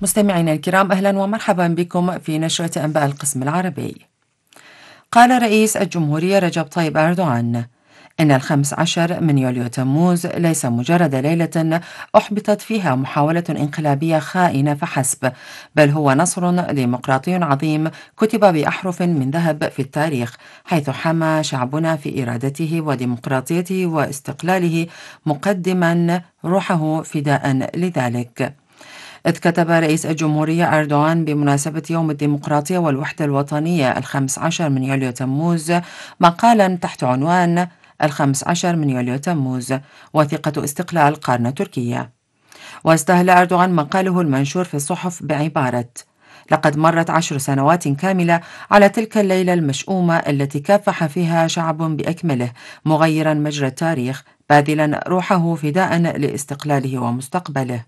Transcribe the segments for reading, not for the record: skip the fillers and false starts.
مستمعينا الكرام، أهلا ومرحبا بكم في نشرة أنباء القسم العربي. قال رئيس الجمهورية رجب طيب أردوغان إن 15 من يوليو تموز ليس مجرد ليلة أحبطت فيها محاولة انقلابية خائنة فحسب، بل هو نصر ديمقراطي عظيم كتب بأحرف من ذهب في التاريخ، حيث حمى شعبنا في إرادته وديمقراطيته واستقلاله، مقدما روحه فداء لذلك. إذ كتب رئيس الجمهورية أردوغان بمناسبة يوم الديمقراطية والوحدة الوطنية 15 من يوليو تموز مقالا تحت عنوان 15 من يوليو تموز وثيقة استقلال قارة تركيا. واستهل أردوغان مقاله المنشور في الصحف بعبارة: لقد مرت 10 سنوات كاملة على تلك الليلة المشؤومة التي كافح فيها شعب بأكمله، مغيرا مجرى التاريخ، باذلا روحه فداء لاستقلاله ومستقبله.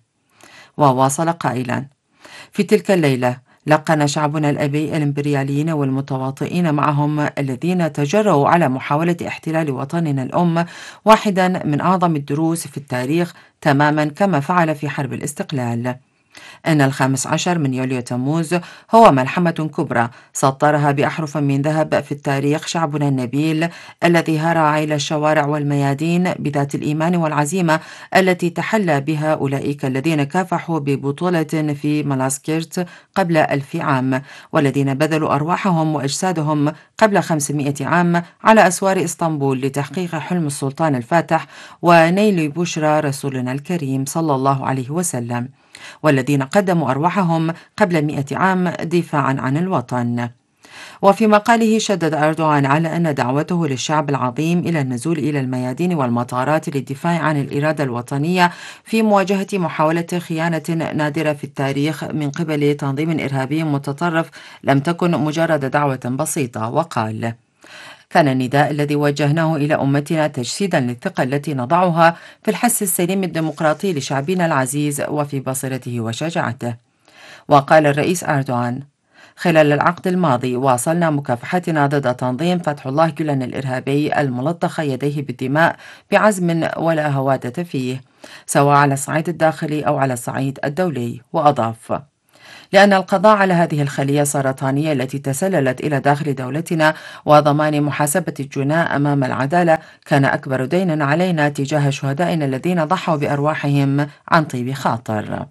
وواصل قائلا: في تلك الليلة لقن شعبنا الأبي الإمبرياليين والمتواطئين معهم الذين تجرؤوا على محاولة احتلال وطننا الأم واحدا من أعظم الدروس في التاريخ، تماما كما فعل في حرب الاستقلال. إن 15 من يوليو تموز هو ملحمة كبرى سطرها بأحرف من ذهب في التاريخ شعبنا النبيل، الذي هرع إلى الشوارع والميادين بذات الإيمان والعزيمة التي تحلى بها أولئك الذين كافحوا ببطولة في مالاسكيرت قبل 1000 عام، والذين بذلوا أرواحهم وأجسادهم قبل 500 عام على أسوار إسطنبول لتحقيق حلم السلطان الفاتح ونيل بشرى رسولنا الكريم صلى الله عليه وسلم، والذين قدموا أرواحهم قبل 100 عام دفاعا عن الوطن. وفي مقاله شدد أردوغان على أن دعوته للشعب العظيم إلى النزول إلى الميادين والمطارات للدفاع عن الإرادة الوطنية في مواجهة محاولة خيانة نادرة في التاريخ من قبل تنظيم إرهابي متطرف لم تكن مجرد دعوة بسيطة. وقال: كان النداء الذي وجهناه إلى أمتنا تجسيدا للثقة التي نضعها في الحس السليم الديمقراطي لشعبنا العزيز وفي بصيرته وشجاعته. وقال الرئيس أردوغان: خلال العقد الماضي واصلنا مكافحتنا ضد تنظيم فتح الله جولان الإرهابي الملطخ يديه بالدماء بعزم ولا هوادة فيه، سواء على الصعيد الداخلي أو على الصعيد الدولي. وأضاف: لأن القضاء على هذه الخلية السرطانية التي تسللت إلى داخل دولتنا وضمان محاسبة الجناة أمام العدالة كان أكبر دين علينا تجاه شهدائنا الذين ضحوا بأرواحهم عن طيب خاطر.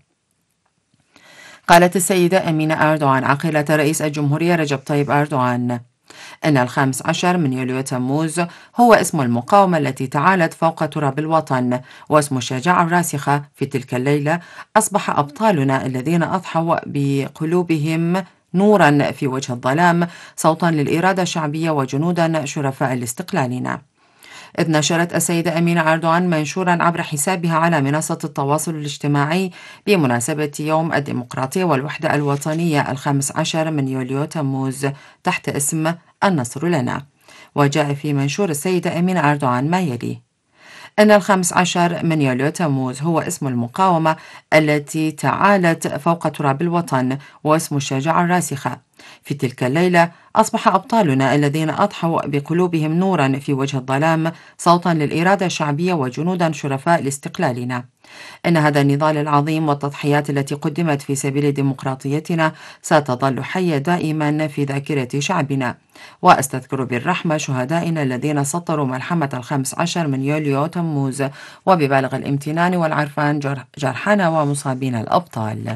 قالت السيدة أمينة أردوغان عقيلة رئيس الجمهورية رجب طيب أردوغان إن 15 من يوليو تموز هو اسم المقاومة التي تعالت فوق تراب الوطن، واسم الشجاعة الراسخة. في تلك الليلة أصبح أبطالنا الذين أضحوا بقلوبهم نورا في وجه الظلام، صوتا للإرادة الشعبية وجنودا شرفاء لاستقلالنا. إذ نشرت السيدة أمينة أردوغان منشورا عبر حسابها على منصة التواصل الاجتماعي بمناسبة يوم الديمقراطية والوحدة الوطنية 15 من يوليو تموز تحت اسم النصر لنا. وجاء في منشور السيدة أمينة أردوغان ما يلي: أن 15 من يوليو تموز هو اسم المقاومة التي تعالت فوق تراب الوطن واسم الشجاعة الراسخة. في تلك الليلة أصبح أبطالنا الذين أضحوا بقلوبهم نورا في وجه الظلام، صوتا للإرادة الشعبية وجنودا شرفاء لاستقلالنا. إن هذا النضال العظيم والتضحيات التي قدمت في سبيل ديمقراطيتنا ستظل حية دائما في ذاكرة شعبنا. وأستذكر بالرحمة شهدائنا الذين سطروا ملحمة 15 من يوليو تموز، وببالغ الامتنان والعرفان جرحانا ومصابين الأبطال.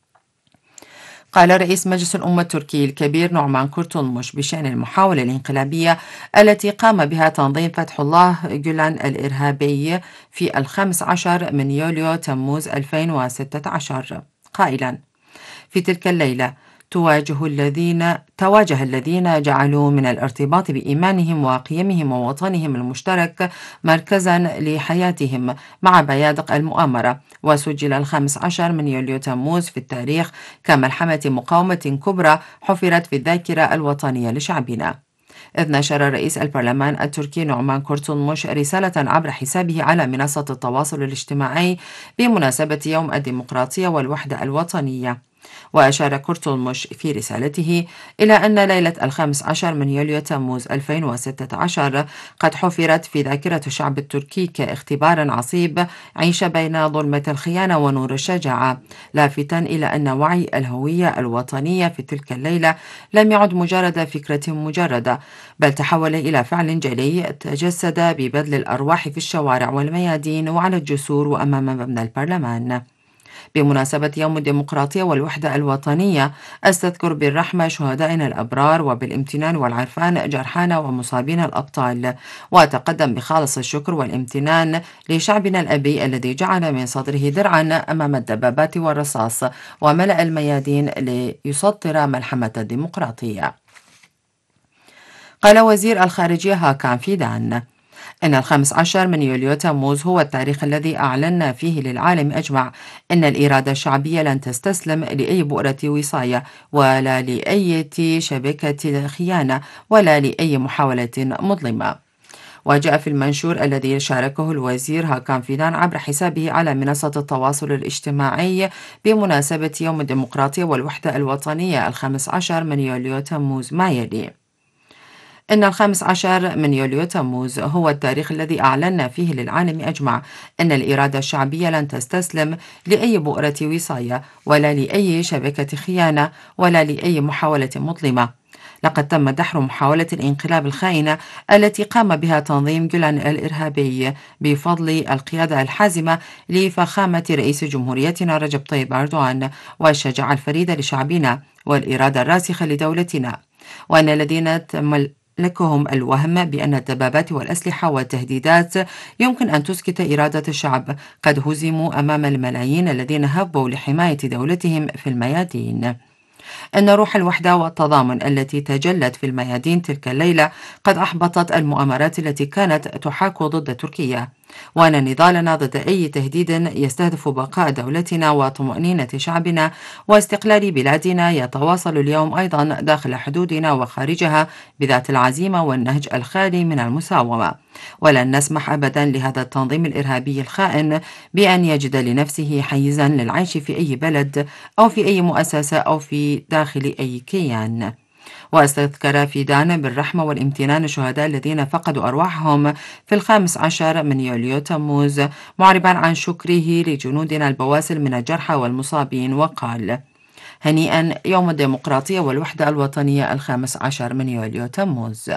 قال رئيس مجلس الأمة التركي الكبير نعمان كورتولموش بشأن المحاولة الانقلابية التي قام بها تنظيم فتح الله جولان الإرهابي في 15 من يوليو تموز 2016 قائلا: في تلك الليلة تواجه الذين جعلوا من الارتباط بإيمانهم وقيمهم ووطنهم المشترك مركزا لحياتهم مع بيادق المؤامرة، وسجل 15 من يوليو تموز في التاريخ كملحمة مقاومة كبرى حفرت في الذاكرة الوطنية لشعبنا. إذ نشر رئيس البرلمان التركي نعمان كورتولموش رسالة عبر حسابه على منصة التواصل الاجتماعي بمناسبة يوم الديمقراطية والوحدة الوطنية، وأشار كورتولموش في رسالته إلى أن ليلة 15 من يوليو تموز 2016 قد حفرت في ذاكرة الشعب التركي كاختبار عصيب عيش بين ظلمة الخيانة ونور الشجاعة، لافتًا إلى أن وعي الهوية الوطنية في تلك الليلة لم يعد مجرد فكرة مجردة، بل تحول إلى فعل جلي تجسد ببذل الأرواح في الشوارع والميادين وعلى الجسور وأمام مبنى البرلمان. بمناسبة يوم الديمقراطية والوحدة الوطنية، أستذكر بالرحمة شهدائنا الأبرار وبالامتنان والعرفان جرحانا ومصابين الأبطال، وأتقدم بخالص الشكر والامتنان لشعبنا الأبي الذي جعل من صدره درعا أمام الدبابات والرصاص وملأ الميادين ليسطر ملحمة الديمقراطية. قال وزير الخارجية هاكان فيدان إن 15 من يوليو تموز هو التاريخ الذي أعلنا فيه للعالم أجمع إن الإرادة الشعبية لن تستسلم لأي بؤرة وصاية ولا لأي شبكة خيانة ولا لأي محاولة مظلمة. وجاء في المنشور الذي شاركه الوزير هاكان فيدان عبر حسابه على منصة التواصل الاجتماعي بمناسبة يوم الديمقراطية والوحدة الوطنية 15 من يوليو تموز ما يلي: إن 15 من يوليو تموز هو التاريخ الذي أعلنا فيه للعالم أجمع أن الإرادة الشعبية لن تستسلم لأي بؤرة وصاية ولا لأي شبكة خيانة ولا لأي محاولة مظلمة. لقد تم دحر محاولة الانقلاب الخائنة التي قام بها تنظيم جولان الإرهابي بفضل القيادة الحازمة لفخامة رئيس جمهوريتنا رجب طيب أردوغان والشجاعة الفريدة لشعبنا والإرادة الراسخة لدولتنا، وأن الذين لكهم الوهم بأن الدبابات والأسلحة والتهديدات يمكن أن تسكت إرادة الشعب قد هزموا أمام الملايين الذين هبوا لحماية دولتهم في الميادين. أن روح الوحدة والتضامن التي تجلت في الميادين تلك الليلة قد أحبطت المؤامرات التي كانت تحاك ضد تركيا، وأن نضالنا ضد أي تهديد يستهدف بقاء دولتنا وطمأنينة شعبنا واستقلال بلادنا يتواصل اليوم أيضا داخل حدودنا وخارجها بذات العزيمة والنهج الخالي من المساومة، ولن نسمح أبدا لهذا التنظيم الإرهابي الخائن بأن يجد لنفسه حيزا للعيش في أي بلد أو في أي مؤسسة أو في داخل أي كيان. واستذكر فيدان بالرحمة والامتنان الشهداء الذين فقدوا أرواحهم في 15 من يوليو تموز، معربا عن شكره لجنودنا البواسل من الجرحى والمصابين، وقال: هنيئا يوم الديمقراطية والوحدة الوطنية 15 من يوليو تموز.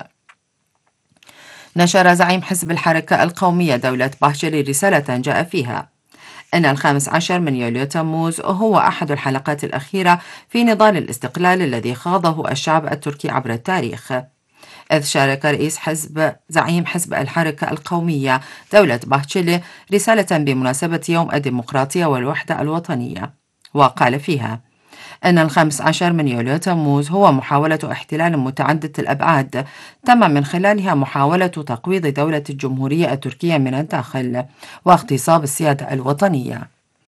نشر زعيم حزب الحركة القومية دولة باهشلي رسالة جاء فيها إن 15 من يوليو تموز هو أحد الحلقات الأخيرة في نضال الاستقلال الذي خاضه الشعب التركي عبر التاريخ، إذ شارك زعيم حزب الحركة القومية دولة باهشلي رسالة بمناسبة يوم الديمقراطية والوحدة الوطنية، وقال فيها أن 15 من يوليو تموز هو محاولة احتلال متعددة الأبعاد تم من خلالها محاولة تقويض دولة الجمهورية التركية من الداخل واغتصاب السيادة الوطنية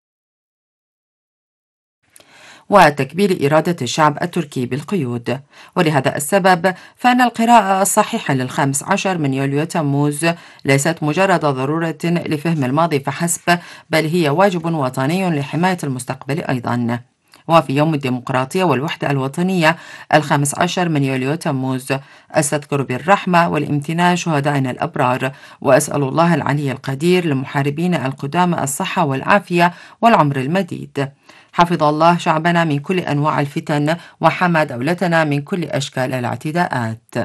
وتكبير إرادة الشعب التركي بالقيود. ولهذا السبب فإن القراءة الصحيحة لل15 من يوليو تموز ليست مجرد ضرورة لفهم الماضي فحسب، بل هي واجب وطني لحماية المستقبل أيضا. وفي يوم الديمقراطية والوحدة الوطنية 15 من يوليو تموز أستذكر بالرحمة والامتنان شهدائنا الأبرار، وأسأل الله العلي القدير للمحاربين القدامى الصحة والعافية والعمر المديد. حفظ الله شعبنا من كل أنواع الفتن وحمى دولتنا من كل أشكال الاعتداءات.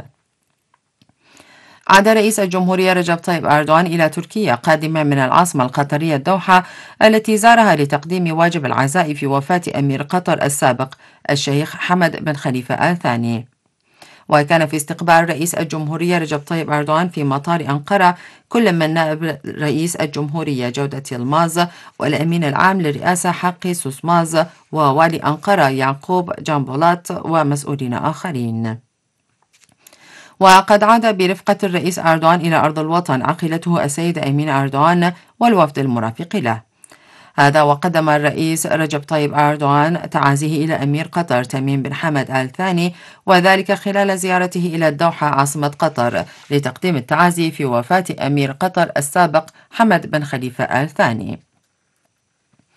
عاد رئيس الجمهورية رجب طيب أردوغان إلى تركيا قادما من العاصمة القطرية الدوحة التي زارها لتقديم واجب العزاء في وفاة أمير قطر السابق الشيخ حمد بن خليفة آل ثاني. وكان في استقبال رئيس الجمهورية رجب طيب أردوغان في مطار أنقرة كل من نائب رئيس الجمهورية جودة يلماز والأمين العام للرئاسة حقي سوسماز ووالي أنقرة يعقوب جامبولات ومسؤولين آخرين. وقد عاد برفقة الرئيس أردوغان إلى أرض الوطن عقيلته السيد أمين أردوغان والوفد المرافق له. هذا وقدم الرئيس رجب طيب أردوغان تعازيه إلى أمير قطر تميم بن حمد آل ثاني، وذلك خلال زيارته إلى الدوحة عاصمة قطر لتقديم التعازي في وفاة أمير قطر السابق حمد بن خليفة آل ثاني.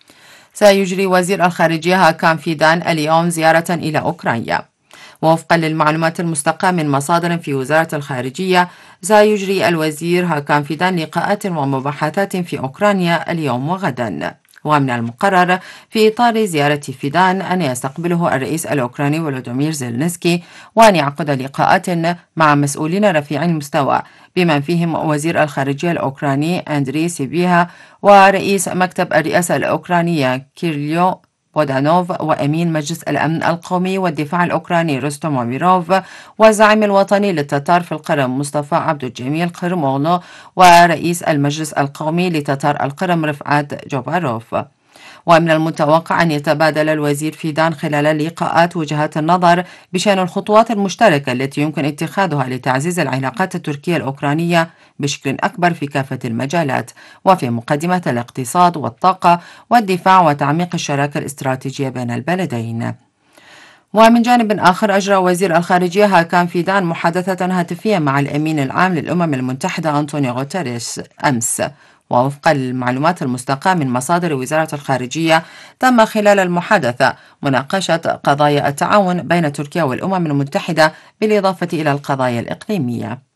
سيجري وزير الخارجية هاكان فيدان اليوم زيارة إلى أوكرانيا. ووفقا للمعلومات المستقاة من مصادر في وزارة الخارجية، سيجري الوزير هاكان فيدان لقاءات ومباحثات في أوكرانيا اليوم وغدا. ومن المقرر في إطار زيارة فيدان أن يستقبله الرئيس الأوكراني فولودومير زيلينسكي، وأن يعقد لقاءات مع مسؤولين رفيعي المستوى بمن فيهم وزير الخارجية الأوكراني أندري سيبيها، ورئيس مكتب الرئاسة الأوكرانية كيريلو بودانوف، وأمين مجلس الأمن القومي والدفاع الأوكراني روستوم أميروف، والزعيم الوطني للتتار في القرم مصطفى عبد الجميل قرمولو، ورئيس المجلس القومي لتتار القرم رفعت جوباروف. ومن المتوقع أن يتبادل الوزير فيدان خلال اللقاءات وجهات النظر بشأن الخطوات المشتركة التي يمكن اتخاذها لتعزيز العلاقات التركية الأوكرانية بشكل أكبر في كافة المجالات، وفي مقدمة الاقتصاد والطاقة والدفاع وتعميق الشراكة الاستراتيجية بين البلدين. ومن جانب آخر، أجرى وزير الخارجية هاكان فيدان محادثة هاتفية مع الأمين العام للأمم المتحدة أنطونيو غوتيريس أمس. ووفقا للمعلومات المستقاة من مصادر وزارة الخارجية، تم خلال المحادثة مناقشة قضايا التعاون بين تركيا والأمم المتحدة بالإضافة إلى القضايا الإقليمية.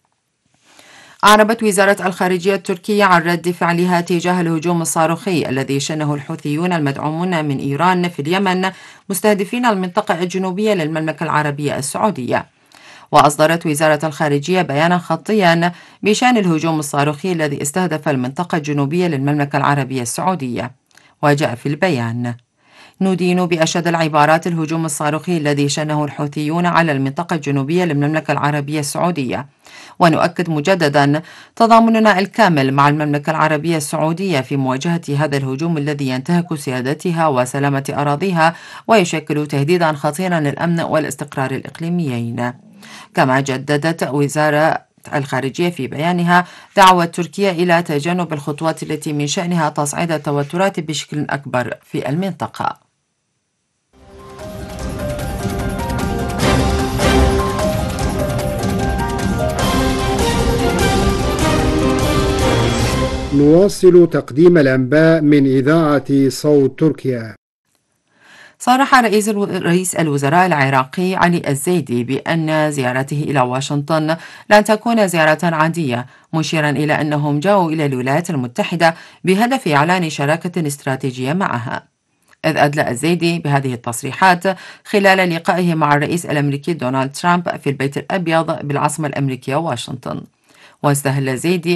أعربت وزارة الخارجية التركية عن رد فعلها تجاه الهجوم الصاروخي الذي شنه الحوثيون المدعومون من إيران في اليمن مستهدفين المنطقة الجنوبية للمملكة العربية السعودية. وأصدرت وزارة الخارجية بيانا خطيا بشأن الهجوم الصاروخي الذي استهدف المنطقة الجنوبية للمملكة العربية السعودية. وجاء في البيان: ندين بأشد العبارات الهجوم الصاروخي الذي شنه الحوثيون على المنطقة الجنوبية للمملكة العربية السعودية، ونؤكد مجددا تضامننا الكامل مع المملكة العربية السعودية في مواجهة هذا الهجوم الذي ينتهك سيادتها وسلامة أراضيها ويشكل تهديدا خطيرا للأمن والاستقرار الإقليميين. كما جددت وزارة الخارجية في بيانها دعوة تركيا إلى تجنب الخطوات التي من شأنها تصعيد التوترات بشكل أكبر في المنطقة. نواصل تقديم الأنباء من إذاعة صوت تركيا. صرح رئيس الوزراء العراقي علي الزيدي بأن زيارته إلى واشنطن لن تكون زيارة عادية، مشيرا إلى أنهم جاءوا إلى الولايات المتحدة بهدف إعلان شراكة استراتيجية معها. إذ أدلى الزيدي بهذه التصريحات خلال لقائه مع الرئيس الأمريكي دونالد ترامب في البيت الأبيض بالعاصمة الأمريكية واشنطن. واستهل الزيدي